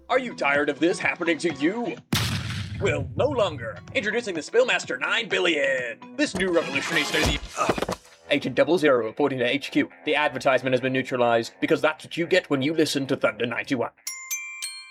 Are you tired of this happening to you? Well, no longer. Introducing the Spillmaster 9 billion. This new revolutionary state Agent 00 reporting to HQ. The advertisement has been neutralized because that's what you get when you listen to Thunder 91.